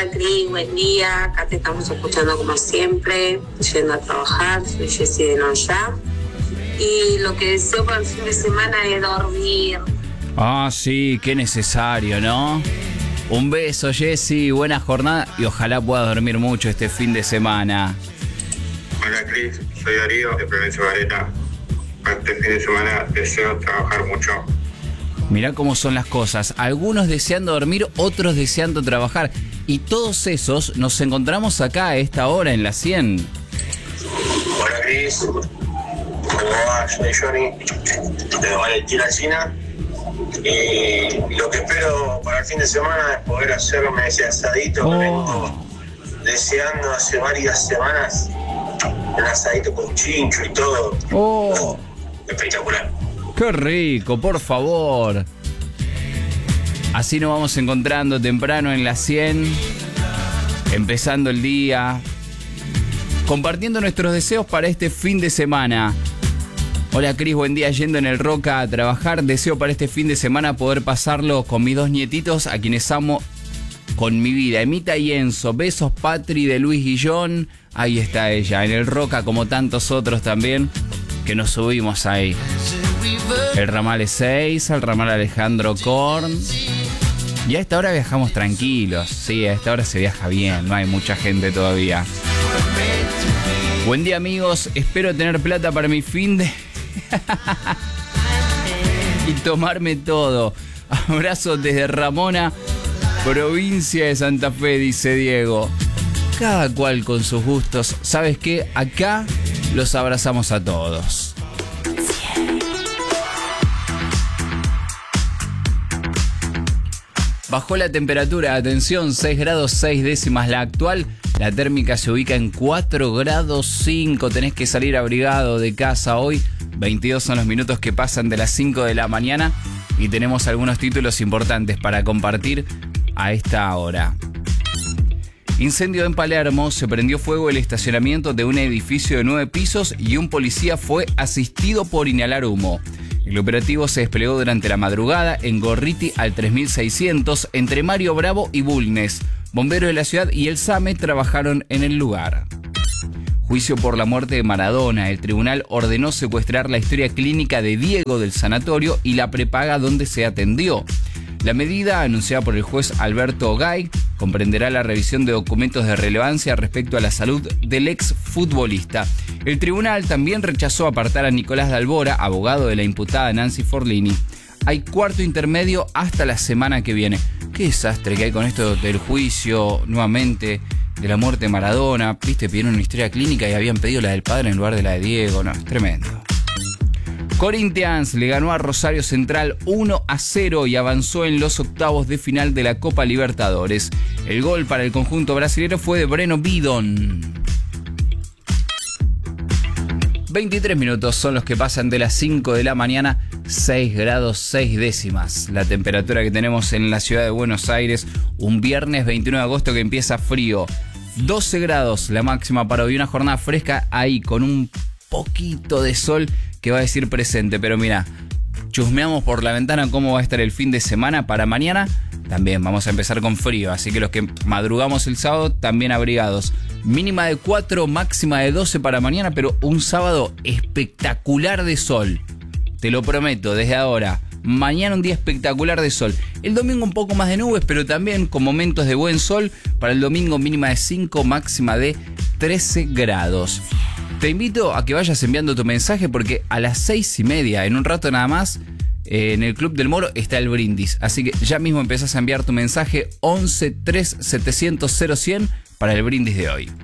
Hola Cris, buen día. Acá te estamos escuchando como siempre, yendo a trabajar. Soy Jessy de Noya. Y lo que deseo para el fin de semana es dormir. Ah, sí, qué necesario, ¿no? Un beso, Jessy, buena jornada y ojalá pueda dormir mucho este fin de semana. Hola Cris, soy Darío de Provincia Varela. Para este fin de semana deseo trabajar mucho. Mirá cómo son las cosas, algunos deseando dormir, otros deseando trabajar. Y todos esos nos encontramos acá a esta hora en la 100. Hola Cris, ¿cómo va? Soy Johnny de Valentina China. Y lo que espero para el fin de semana es poder hacerme ese asadito que vengo deseando hace varias semanas. Un asadito con chincho y todo. ¡Oh! Espectacular. ¡Qué rico, por favor! Así nos vamos encontrando temprano en la 100, empezando el día, compartiendo nuestros deseos para este fin de semana. Hola Cris, buen día, yendo en el Roca a trabajar. Deseo para este fin de semana poder pasarlo con mis dos nietitos, a quienes amo con mi vida. Emita y Enzo, besos Patri de Luis Guillón. Ahí está ella, en el Roca como tantos otros también, que nos subimos ahí. El ramal E6, el ramal Alejandro Korn. Y a esta hora viajamos tranquilos. Sí, a esta hora se viaja bien, no hay mucha gente todavía. Buen día amigos, espero tener plata para mi fin de... y tomarme todo. Abrazo desde Ramona, provincia de Santa Fe, dice Diego. Cada cual con sus gustos. ¿Sabes qué? Acá los abrazamos a todos. Bajó la temperatura, atención, 6 grados 6 décimas la actual. La térmica se ubica en 4 grados 5. Tenés que salir abrigado de casa hoy. 22 son los minutos que pasan de las 5 de la mañana. Y tenemos algunos títulos importantes para compartir a esta hora. Incendio en Palermo, se prendió fuego el estacionamiento de un edificio de 9 pisos y un policía fue asistido por inhalar humo. El operativo se desplegó durante la madrugada en Gorriti al 3600 entre Mario Bravo y Bulnes. Bomberos de la ciudad y el SAME trabajaron en el lugar. Juicio por la muerte de Maradona. El tribunal ordenó secuestrar la historia clínica de Diego del sanatorio y la prepaga donde se atendió. La medida, anunciada por el juez Alberto Gay, comprenderá la revisión de documentos de relevancia respecto a la salud del exfutbolista. El tribunal también rechazó apartar a Nicolás de Albora, abogado de la imputada Nancy Forlini. Hay cuarto intermedio hasta la semana que viene. Qué desastre que hay con esto del juicio, nuevamente, de la muerte de Maradona. Viste, pidieron una historia clínica y habían pedido la del padre en lugar de la de Diego. No, es tremendo. Corinthians le ganó a Rosario Central 1-0 y avanzó en los octavos de final de la Copa Libertadores. El gol para el conjunto brasilero fue de Breno Bidon. 23 minutos son los que pasan de las 5 de la mañana, 6 grados 6 décimas. La temperatura que tenemos en la ciudad de Buenos Aires, un viernes 29 de agosto que empieza frío. 12 grados la máxima para hoy, una jornada fresca ahí con un poquito de sol que va a decir presente, pero mira, chusmeamos por la ventana cómo va a estar el fin de semana. Para mañana también vamos a empezar con frío, así que los que madrugamos el sábado también abrigados. Mínima de 4, máxima de 12 para mañana, pero un sábado espectacular de sol. Te lo prometo, desde ahora. Mañana un día espectacular de sol. El domingo un poco más de nubes, pero también con momentos de buen sol. Para el domingo mínima de 5, máxima de 13 grados. Te invito a que vayas enviando tu mensaje porque a las 6:30, en un rato nada más, en el Club del Moro está el brindis. Así que ya mismo empezás a enviar tu mensaje 11 3 700 0100 para el brindis de hoy.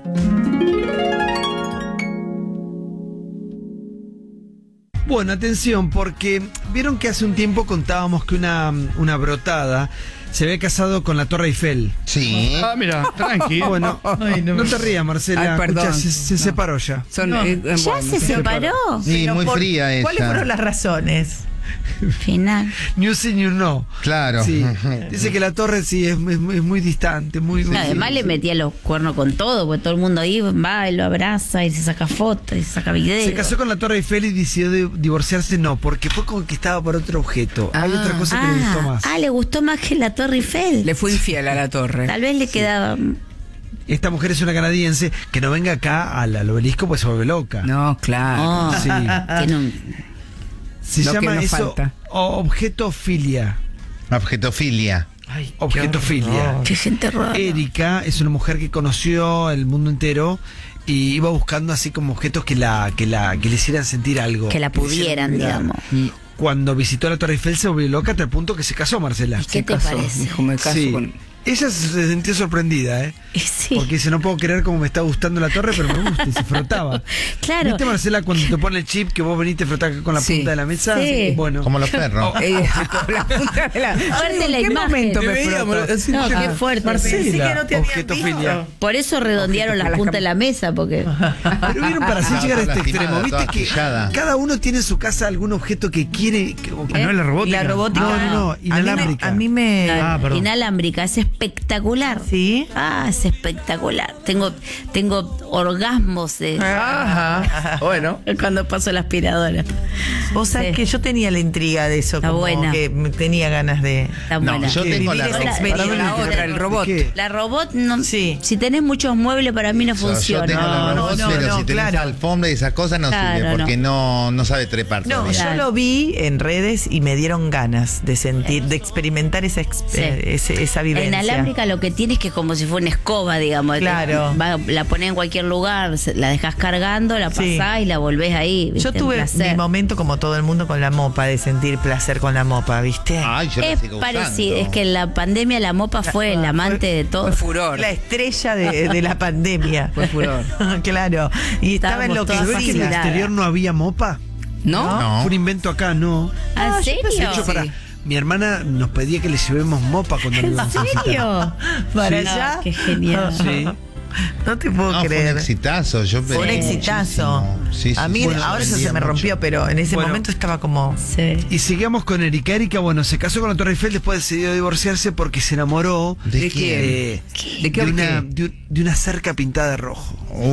Bueno, atención, porque vieron que hace un tiempo contábamos que una brotada se había casado con la Torre Eiffel. Sí. Ah, mira, tranqui. Bueno, no te rías, Marcela. Ay, perdón. Escuchá, se separó ya. ¿Ya se separó? Sí, Pero muy fría ella. ¿Cuáles fueron las razones? Final. New sí, new no. Claro. Sí. Dice que la torre sí es muy distante, muy. No, además le metía los cuernos con todo, porque todo el mundo ahí va y lo abraza y se saca fotos y se saca videos. Se casó con la Torre Eiffel y decidió divorciarse, no, porque fue conquistada por otro objeto. Hay otra cosa que le gustó más. Le gustó más que la Torre Eiffel. Le fue infiel a la torre. Tal vez le quedaba. Esta mujer es una canadiense que no venga acá al obelisco pues se vuelve loca. No, claro. Oh, Sí. tiene un- Se Lo que llama nos eso falta. objetofilia. Objetofilia. Objetofilia. Qué gente rara. Erika es una mujer que conoció el mundo entero y iba buscando así como objetos que le hicieran sentir algo. Que la le hicieran pudieran, mirar. digamos. Cuando visitó la Torre Eiffel se volvió loca hasta el punto que se casó, Marcela. ¿Y qué te Casó, parece? dijo, me caso Sí. con... Ella se sintió sorprendida, ¿eh? Sí. Porque dice, no puedo creer cómo me está gustando la torre, pero me gusta, y se frotaba. Claro. ¿Viste, Marcela, cuando te pone el chip que vos venís y te frotás con la Sí. punta de la mesa? Sí. Bueno. Como los perros. con la punta de la... Fuerte la ¿En qué imagen. momento me Veíamos, froto? así, No, ya. qué fuerte. Marcela, objetofilia. Por eso redondearon la punta de la mesa, porque. Pero vieron, para así Ah, llegar a este lastimada, extremo, viste toda que quillada. cada uno tiene en su casa algún objeto que quiere. No es la robótica. La robótica. No, inalámbrica. A mí me... perdón. Inalámbrica, es espectacular. ¿Sí? Es espectacular. Tengo orgasmos de Ajá. Bueno. cuando paso la aspiradora. Vos sabés Sí. que yo tenía la intriga de eso, Está como buena. que tenía ganas de... Está No, buena. yo tengo la Vivir esa ropa. experiencia. La otra, el robot. ¿Qué? La robot, no, Sí. si tenés muchos muebles, para mí no Yo funciona. tengo la robot, no, pero no, si tenés claro. alfombra y esas cosas no Claro, sirve, porque no sabe trepar No, todavía. Claro. yo lo vi en redes y me dieron ganas de sentir, de experimentar esa vivencia. Inalámbrica lo que tiene es que como si fuera una escoba, digamos. Claro. La ponés en cualquier lugar, la dejás cargando, la Sí. pasás y la volvés ahí. Yo ¿viste? tuve Placer. mi momento como todo el mundo con la mopa, de sentir placer con la mopa, ¿viste? Ay, yo la Es sigo parecido, usando. es que en la pandemia la mopa fue el amante de todo. Fue furor. La estrella de la pandemia. Fue furor. Claro. Y estaba Estábamos todas ¿Sabés que en el fascinadas. exterior no había mopa? ¿No? No. Fue un invento acá, no. ¿En serio? De hecho, mi hermana nos pedía que le llevemos mopa cuando le ¿En íbamos a visitar. serio? Para Sí. allá. No, qué genial. Sí. No te puedo No, fue un creer. exitazo. Yo Fue un pedí exitazo. muchísimo. Sí, sí, A mí sí, ahora eso vendía se me mucho. rompió, pero en ese Bueno. momento estaba como... Sí. Y sigamos con Erika. Erika, bueno, se casó con la Torre Eiffel, después decidió divorciarse porque se enamoró ¿De quién? ¿De qué de una cerca pintada de rojo.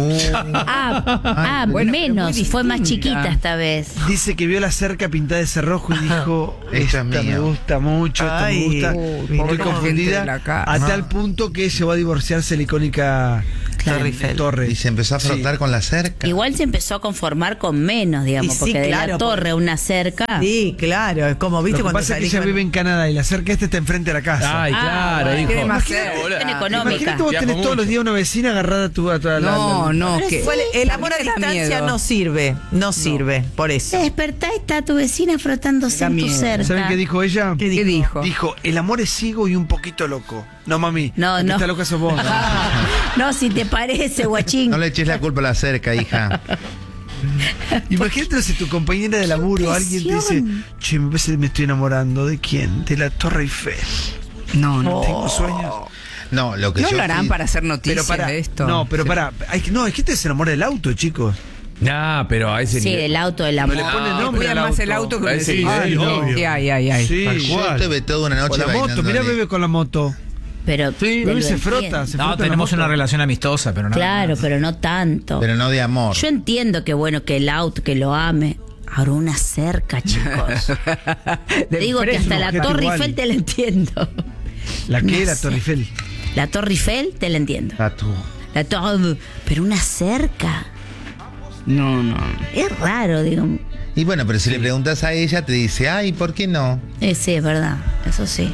bueno, Menos, muy fue más distinta. chiquita esta vez. Dice que vio la cerca pintada de ese rojo y dijo, Esta esta es me mía. gusta mucho, esta Ay, me gusta. mira Estoy cómo confundida gente de la casa. a tal punto que llegó a divorciarse la icónica Torre Eiffel. torre. Y se empezó a frotar Sí. con la cerca. Igual se empezó a conformar con menos, digamos, Y sí, porque de claro, la torre a una cerca. Sí, claro. Es como, Lo ¿viste? que Cuando pasa es que salís ella con- vive en Canadá y la cerca esta está enfrente de la casa. Ay, claro, bueno, dijo. tiene más Imagínate, cerca. cuestión económica. Imagínate vos tenés Viajo todos los mucho. días una vecina agarrada a tu... No, no, que... El amor a mí me da distancia miedo. no sirve. No sirve, por Te eso. despertás y está tu vecina frotándose Da en tu miedo. cerca. ¿Saben qué dijo ella? ¿Qué ¿Qué dijo? Dijo, el amor es ciego y un poquito loco. No, mami. No, la que no. está loca sos vos. No, si te parece, guachín. No le eches la culpa a la cerca, hija. Imagínate si tu compañera de laburo, alguien te dice, che, me parece que me estoy enamorando. ¿De quién? De la Torre Eiffel. No, no. Tengo sueños. No, lo que ¿No yo lo harán sí- para hacer noticias Pero para, de esto? no, pero para, no, es que te se enamora del auto, chicos. Nah, pero a ese Sí, nivel. del auto, del amor. le pone No, nombre cuidan al más el auto que Ay, el sí, ay, sí, no. obvio. Ay. Sí, Yo estuve toda una O noche la moto, bailando. mirá bebé con la moto. Pero Sí, te lo se entiendo. frota, se frota. No, en la tenemos moto. una relación amistosa, pero nada Claro, más. pero no tanto. Pero no de amor. Yo entiendo que bueno que el auto, que lo ame. Ahora una cerca, chicos. Te digo que hasta la objeto Torre igual. Eiffel te la entiendo. ¿La No que era sé. Torre Eiffel? La Torre Eiffel te la entiendo. Ah, tú. La Torre, pero una cerca. No. Es raro, digo. Y bueno, pero si le preguntas a ella, te dice, ay, ¿por qué no? Sí, es verdad, eso sí.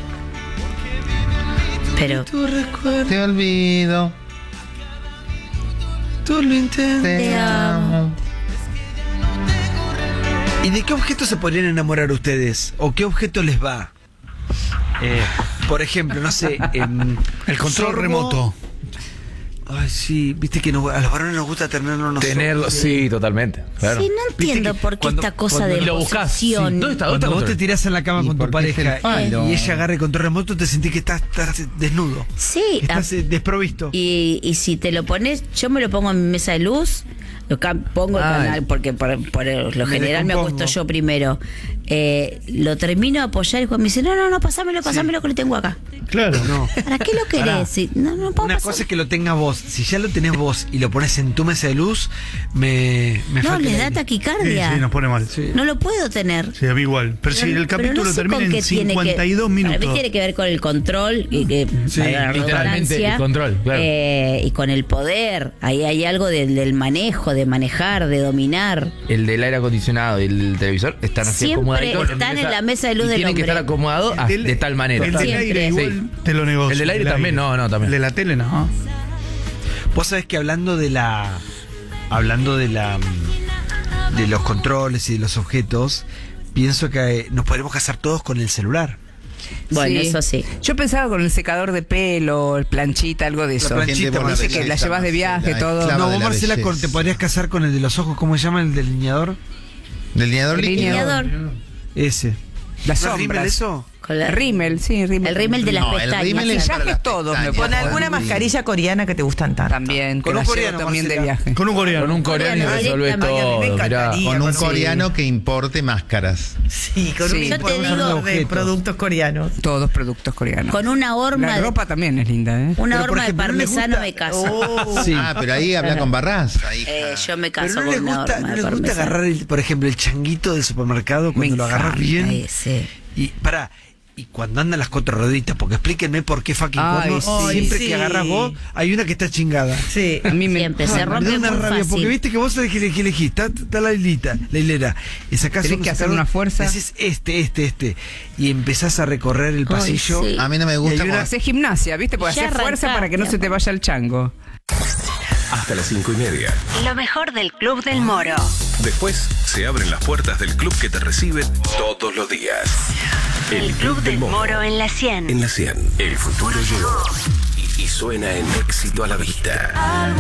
Pero Te olvido, Tú lo intentas. te amo. ¿Y de qué objeto se podrían enamorar ustedes? ¿O qué objeto les va? Por ejemplo, no sé, El control sorbo. remoto. Ay, sí, viste que a los varones nos gusta tenerlo nosotros. Tenerlo, sí, totalmente. Claro. sí, no entiendo que por qué cuando- esta cosa cuando de lo buscás, sí. posesión. ¿Dónde está? Cuando vos te control? tirás en la cama ¿Y con tu por qué es pareja el palo? y ella agarra el control remoto, te sentís que estás desnudo. Sí, Estás desprovisto. y si te lo pones, yo me lo pongo en mi mesa de luz, pongo el Ay. canal, porque por lo general me descompongo. acuesto yo primero. lo termino de apoyar y Juan me dice, no, pasámelo que lo tengo acá. Claro, no. ¿Para qué lo querés? Si no puedo Una pasar. cosa es que lo tengas vos. Si ya lo tenés vos y lo pones en tu mesa de luz, me No, falta el les da aire. taquicardia. Sí, nos pone mal. No lo puedo tener. Sí, a mí igual. Pero si el capítulo no sé termina con qué en tiene 52 Para minutos. mí tiene que ver con el control y que Sí, valga la literalmente, redundancia, el control, claro. y con el poder. Ahí hay algo del manejo, de manejar, de dominar. El del aire acondicionado y el televisor están así Siempre acomodaditos. están en la mesa de luz y del tienen que hombre. estar acomodados de tal manera. El del Siempre. aire igual te lo negocio. El del aire también, no, también. El de la tele no. Vos sabés que hablando de los controles y de los objetos, pienso que nos podremos casar todos con el celular. Bueno, eso sí. Yo pensaba con el secador de pelo, el planchita, algo de eso. planchita, Gente, Dice que la llevas de viaje, todo. esclava No, de vos la Marcela, belleza. te podrías casar con el de los ojos, ¿cómo se llama? El delineador. Delineador líquido. Delineador. Ese. Las ¿No es rímel sombras. eso? Con la- Rímel, sí, rímel. El rímel de las No, el pestañas. rímel es para Maquillajes las todos me pestañas. Con pongo. alguna mascarilla coreana que te gustan tanto. También, Con que un la coreano, llevo también de Marcela. viaje. Con un coreano. Con un coreano y Coreano, resolvés directamente. todo. Me Mirá. encantaría. Con un Sí. coreano que importe máscaras. Sí, con Sí. un Yo te importador digo- de productos coreanos. Todos productos coreanos. Con una horma La de, ropa también es linda, ¿eh? una Pero, por horma de ejemplo, ¿no les parmesano gusta? me caso. Oh. Sí. Ah, pero ahí habla con Barras. Ahí, Yo me Pero caso no les con una gusta, horma no de les gusta parmesano. agarrar, por ejemplo, el changuito del supermercado cuando lo agarras bien. Ay, sí. Y cuando andan las cuatro rueditas, porque explíquenme por qué fucking Ay, cuerno, sí. siempre Sí. que agarras vos, hay una que está chingada. Sí. A mí me Siempre se Me rompe da una muy rabia, fácil. porque viste que vos sabés que elegís, está la hilera, y sacás Tenés uno, que hacer sacás una otro, fuerza. decís este, y empezás a recorrer el Ay, pasillo. sí. A mí no me gusta. Y hay una- cuando- Haces gimnasia, ¿viste? Porque Ya hacer fuerza arrancaste, para que no se te vaya el chango. Hasta las 5:30. Lo mejor del Club del Moro. Después se abren las puertas del club que te recibe todos los días. El Club del Moro en la 100. En la 100. El futuro llegó. Y suena en Éxito a la Vista.